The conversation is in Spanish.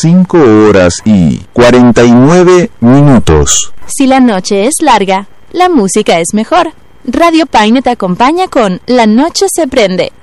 5 horas y 49 minutos. Si la noche es larga, la música es mejor. Radio Paine te acompaña con La Noche se prende.